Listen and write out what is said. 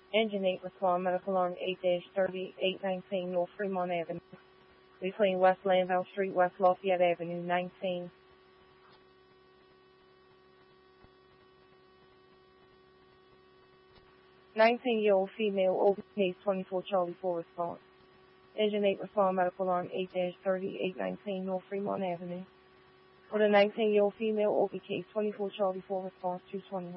Engine 8 respond, medical alarm 8-3819 North Fremont Avenue, between West Landau Street, West Lafayette Avenue, 19. 19-year-old female, open case 24 Charlie 4 response. Engine 8 respond, medical alarm 8-3819 North Fremont Avenue. For the 19-year-old female, open case 24 Charlie 4 response 221.